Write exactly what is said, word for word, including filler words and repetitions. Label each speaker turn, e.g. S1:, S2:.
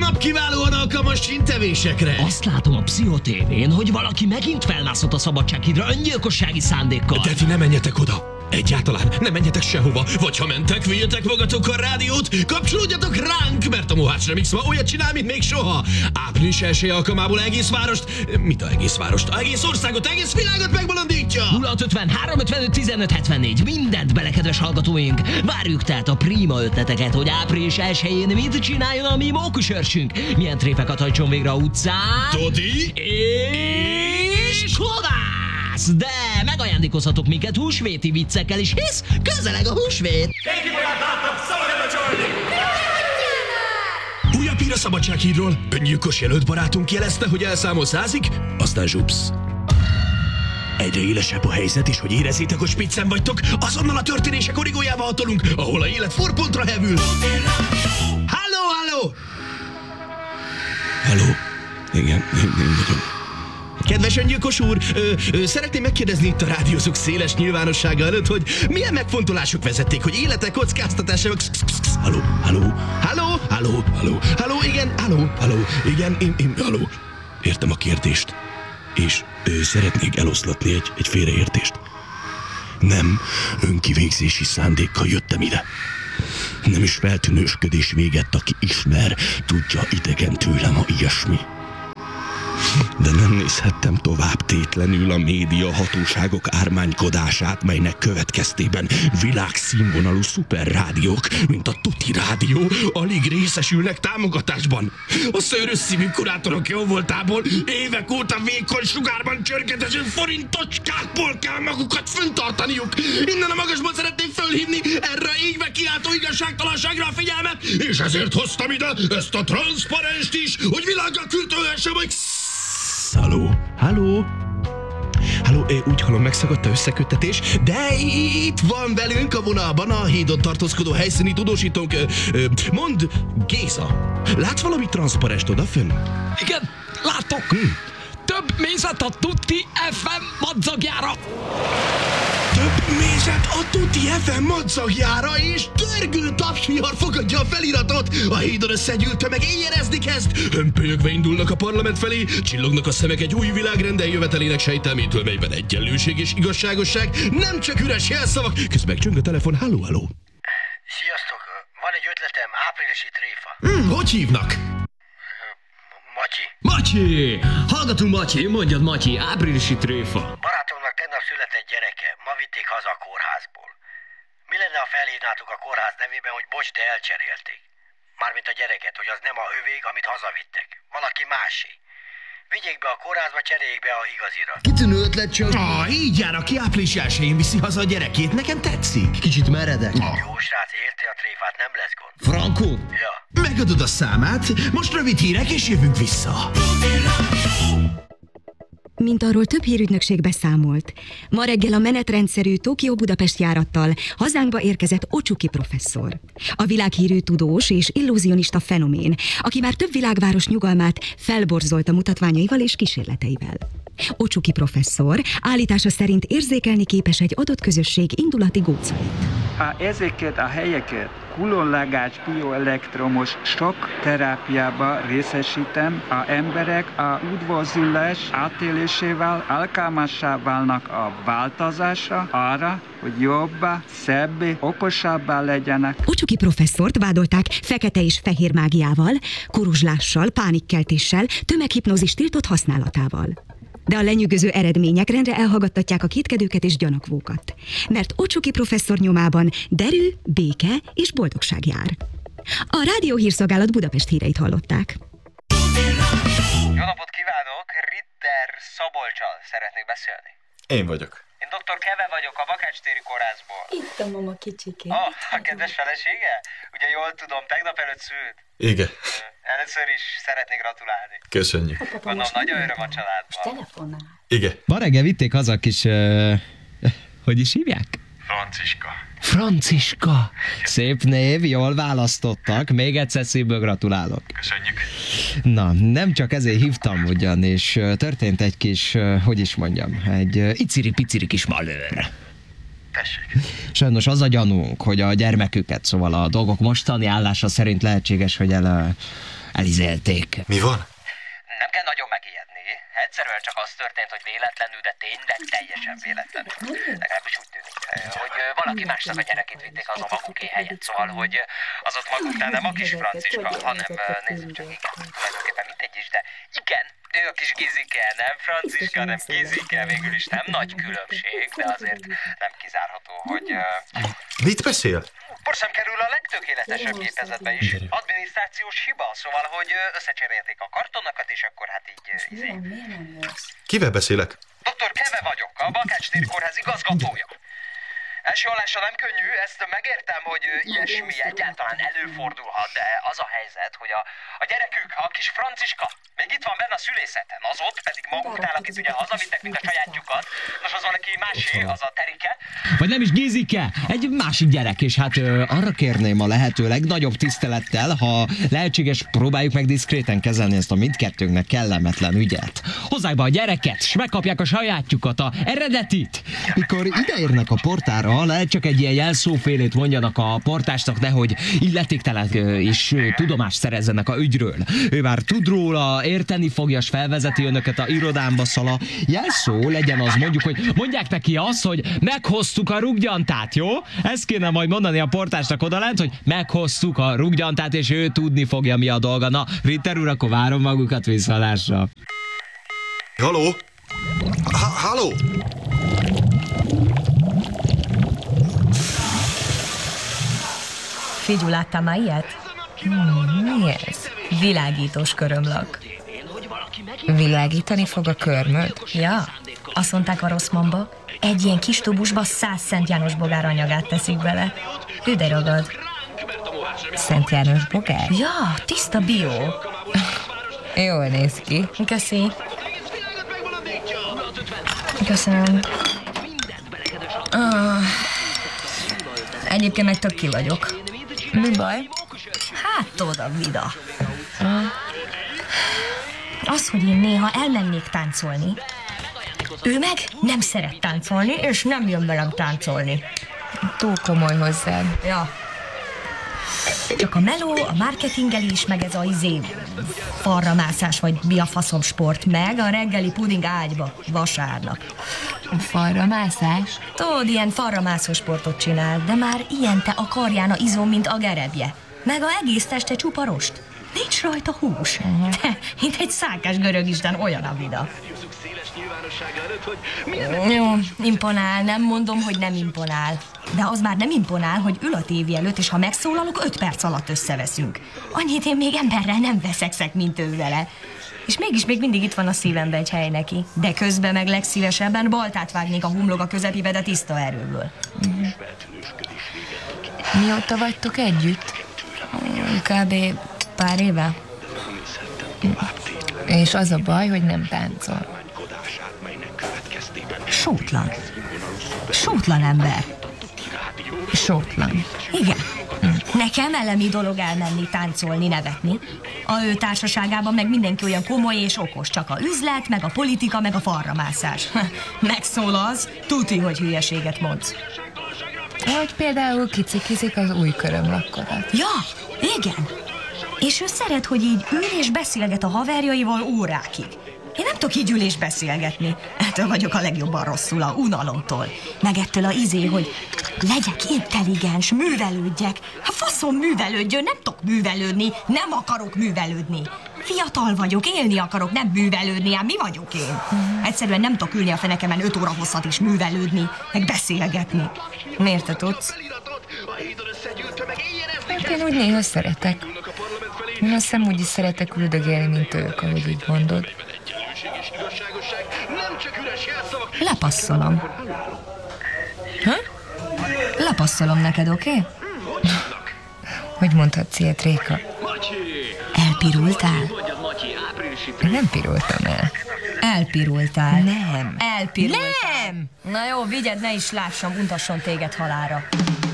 S1: nap kiválóan alkalmas csintevésekre.
S2: Azt látom a Pszicho té vén, hogy valaki megint felmászott a Szabadsághídra öngyilkossági szándékkal.
S1: De ti ne menjetek oda. Egyáltalán ne menjetek sehova. Vagy ha mentek, vigyetek magatokkal rádiót, kapcsolódjatok ránk, mert a Mohács Remix ma olyat csinál, mint még soha. Április elsője alkalmából egész várost, mit a egész várost, egész országot, egész világot megbolondítja.
S2: nulla hat ötven három ötvenöt tizenöt hetvennégy, mindent bele, kedves hallgatóink. Várjuk tehát a prima ötleteket, hogy április elsején mit csináljon a mi mókusörsünk. Milyen tréfeket hajtson végre a utcán.
S1: Todi
S2: és Kovász! De megajándékozhatok minket húsvéti viccekkel is, hisz közeleg a húsvét.
S1: Újabb hír a Szabadsághídról. Öngyilkos jelölt barátunk jelezte, hogy elszámol százig, aztán zsupsz. Egyre élesebb a helyzet, és hogy érezzétek, hogy spiccen vagytok, azonnal a történések origójába hatolunk, ahol a élet forpontra hevül. Halló, halló!
S3: Halló? Igen, én, én vagyok.
S1: Kedves öngyilkos úr, ö, ö, szeretném megkérdezni itt a rádiózók széles nyilvánossága előtt, hogy milyen megfontolások vezették, hogy életek kockáztatásának...
S3: Halló, halló,
S1: Halló, halló,
S3: halló,
S1: halló, igen, halló,
S3: halló, igen, én, én, halló. Értem a kérdést. És ő szeretnék eloszlatni egy, egy félreértést. Nem önkivégzési szándékkal jöttem ide. Nem is feltűnősködés véget, aki ismer, tudja, idegen tőlem, ha ilyesmi. De nem nézhettem tovább tétlenül a média hatóságok ármánykodását, melynek következtében világszínvonalú szuperrádiók, mint a Tuti Rádió, alig részesülnek támogatásban. A szőrös szívű kurátorok jó voltából évek óta vékony sugárban csörgetező forintocskákból kell magukat fenntartaniuk. Innen a magasból szeretném fölhívni erre a égve kiáltó igazságtalanságra a figyelmet, és ezért hoztam ide ezt a transzparenst is, hogy világgal kültőhessem, hogy...
S1: Halló, halló, halló, úgy hallom, megszakadt a összeköttetés, de itt van velünk a vonalban a hídon tartózkodó helyszíni tudósítónk. Mondd, Géza, látsz valami transzparenst odafönn?
S2: Igen, látok.
S1: Hmm.
S2: Több mézet a Tuti ef em madzagjára.
S1: Több mézet a Tuti ef em madzagjára, és dörgő tapsvihar fogadja a feliratot. A hídon összegyűlt tömeg éjjerezni kezd. Hömpölyögve indulnak a parlament felé, csillognak a szemek egy új világrend eljövetelének sejtelmétől, melyben egyenlőség és igazságosság nem csak üres jelszavak. Közben csöng a telefon, halló, halló.
S4: Sziasztok, van egy ötletem, áprilisi tréfa.
S1: Hmm, hogy hívnak?
S4: Matyi.
S2: Matyi! Hallgatunk, Matyi, mondjad, Matyi, áprilisi tréfa.
S4: Barátomnak tegnap született gyereke, ma vitték haza a kórházból. Mi lenne, ha felhívnátok a kórház nevében, hogy bocs, de elcserélték? Mármint a gyereket, hogy az nem a övék, amit hazavittek. Valaki másé. Vigyék be a kórházba, cseréljék be a igazira.
S1: Kitűnő ötlet csak. Ah, így jár, aki április elsején viszi haza a gyerekét, nekem tetszik. Kicsit meredek. Ah.
S4: Jó srác, érti a tréfát, nem lesz gond.
S1: Frankó?
S4: Ja.
S1: Megadod a számát, most rövid hírek és jövünk vissza.
S5: Mint arról több hírügynökség beszámolt, ma reggel a menetrendszerű Tokió-Budapest járattal hazánkba érkezett Ocsuki professzor. A világhírű tudós és illúzionista fenomén, aki már több világváros nyugalmát felborzolta mutatványaival és kísérleteivel. Ocsuki professzor állítása szerint érzékelni képes egy adott közösség indulati gócait.
S6: A ezeket a helyeket különleges bioelektromos sok terápiába részesítem, a emberek a üdvözlés átélésével alkalmassá válnak a változásra, arra, hogy jobbá, szebbé, okosabbá legyenek.
S5: Ocsuki professzort vádolták fekete és fehér mágiával, kuruzslással, pánikkeltéssel, tömeghipnózis tiltott használatával. De a lenyűgöző eredmények rendre elhallgattatják a kétkedőket és gyanakvókat. Mert Ocsuki professzor nyomában derű, béke és boldogság jár. A Rádió Hírszolgálat Budapest híreit hallották.
S4: Jó napot kívánok, Ritter Szabolccsal szeretnék beszélni.
S7: Én vagyok.
S4: Én doktor Keve vagyok, a Bakács-téri kórházból.
S8: Itt a mama kicsikét.
S4: Oh, a kedves felesége? Ugye jól tudom, tegnap előtt szült.
S7: Igen.
S4: Először is szeretnék gratulálni.
S7: Köszönjük.
S4: Gondolom, nagyon öröm a családban.
S8: Telefonál.
S7: Igen.
S9: Ma reggel vitték haza kis... Uh, hogy is hívják?
S4: Franciska.
S9: Franciska. Szép név, jól választottak. Még egyszer szívből gratulálok.
S4: Köszönjük.
S9: Na, nem csak ezért hívtam ugyanis. Történt egy kis, hogy is mondjam, egy iciri-piciri kis malőr.
S4: Tessék.
S9: Sajnos az a gyanúnk, hogy a gyermeküket, szóval a dolgok mostani állása szerint lehetséges, hogy el,
S2: elizélték.
S3: Mi van?
S4: Nem kell nagyon megijedni. Egyszerűen csak az történt, hogy véletlenül, de tényleg teljesen véletlenül. Legalábbis úgy tűnik, hogy valaki másnak a gyerekét vitték az a maguké helyett. Szóval, hogy az ott maguknál nem a kis Franciska, hanem nézzük csak, igen, tulajdonképpen mindegy is, de igen, ő a kis Gizike, nem Franciska, nem Gizike, végül is nem nagy különbség, de azért nem kizárható, hogy...
S3: Mit beszél?
S4: Por sem kerül a legtökéletesebb gépezetbe is. Adminisztrációs hiba, szóval, hogy összecserélték a kartonokat, és akkor hát így... Izé.
S3: Kivel beszélek?
S4: doktor Keve vagyok, a Bakács-téri kórház igazgatója. Első hallásra nem könnyű, ezt megértem, hogy ilyesmi egyáltalán előfordulhat, de az a helyzet, hogy a, a gyerekük, a kis Franciska, még itt van benne a szülészeten, az ott pedig maguknál, akit ugye hazavittek, mint a sajátjukat, most az van neki másé, az a Terike.
S2: Vagy nem is Gizike, egy másik gyerek, és hát ö, arra kérném a lehető legnagyobb tisztelettel, ha lehetséges, próbáljuk meg diszkréten kezelni ezt a mindkettőnknek kellemetlen ügyet. Hozzák be a gyereket, s megkapják a sajátjukat, a eredetit. Mikor ideérnek a portára, lehet csak egy ilyen jelszófélét mondjanak a portásnak, nehogy illetéktelen és tudomást szerezzenek a ügyről. Ő már tud róla, érteni fogja, s felvezeti önöket a irodámba, szala. Jelszó legyen az, mondjuk, hogy mondják neki azt, hogy meghoztuk a rúggyantát, jó? Ezt kéne majd mondani a portásnak odalent, hogy meghoztuk a rúggyantát, és ő tudni fogja, mi a dolga. Na, Ritter úr, akkor várom magukat viszontlátásra.
S3: Halló? Ha- halló?
S7: Figyú, láttál már ilyet? Hmm, mi ez? Világítós körömlak.
S8: Világítani fog a körmöd?
S7: Ja, azt mondták a Rosszmanba, egy ilyen kis tubusba száz Szent János bogár anyagát teszik bele. Ő de ragad.
S8: Szent János bogár?
S7: Ja, tiszta bio.
S8: Jól néz ki.
S7: Köszi. Köszönöm. Ah, egyébként meg tök ki vagyok.
S8: Mi baj?
S7: Hát oda, vida. Az, hogy én néha elmennék táncolni, ő meg nem szeret táncolni, és nem jön velem táncolni.
S8: Túl komoly hozzád.
S7: Ja. Csak a meló, a marketingelés, meg ez a izé falra mászás, vagy mi a faszom sport, meg a reggeli puding ágyba, vasárnap.
S8: Falra mászás?
S7: Tudod, ilyen falra mászó sportot csinál, de már ilyente a karján a izom, mint a gerebje. Meg a egész teste csupa rost. Nincs rajta hús. Uh-huh. De, mint egy szákás görög isten, olyan a vida. Jó, imponál, nem mondom, hogy nem imponál. De az már nem imponál, hogy ül a tévé előtt, és ha megszólalok, öt perc alatt összeveszünk. Annyit én még emberrel nem veszekszek, mint ő vele. És mégis még mindig itt van a szívembe egy hely neki. De közben meg legszívesebben baltát vágnék a humloga közepébe, de tiszta erőből.
S8: Mm. Mióta vagytok együtt?
S7: Kb. Pár éve.
S8: És az a baj, hogy nem táncol.
S7: Sótlan. Sótlan ember.
S8: Sótlan.
S7: Igen. Nekem elemi dolog elmenni, táncolni, nevetni. A ő társaságában meg mindenki olyan komoly és okos, csak a üzlet, meg a politika, meg a falramászás. Megszól az, tuti, hogy hülyeséget mondsz.
S8: Hogy például kicikizik az új körömlakkodat.
S7: Ja, igen. És ő szeret, hogy így ül és beszélget a haverjaival órákig. Én nem tudok így ül és beszélgetni. Ettől vagyok a legjobban rosszul, a unalomtól. Meg ettől a izé, hogy legyek intelligens, művelődjek. Hát faszom művelődjön, nem tudok művelődni, nem akarok művelődni. Fiatal vagyok, élni akarok, nem művelődni, hát mi vagyok én? Uh-huh. Egyszerűen nem tudok ülni a fenekemen öt óra hosszat és művelődni, meg beszélgetni. Miért te tudsz?
S8: Hát én úgy néha szeretek. Én azt hiszem úgy is szeretek üldögélni, mint ők, ahogy így mondod.
S7: Lepasszolom. Ha? Lepasszolom neked, oké? Okay?
S8: Hogy mondhatsz ilyet, Réka?
S7: Elpirultál?
S8: Nem pirultam el.
S7: Elpirultál.
S8: Nem.
S7: Elpirultál.
S8: Nem!
S7: Na jó, vigyed, ne is lássam, untasson téged halálra.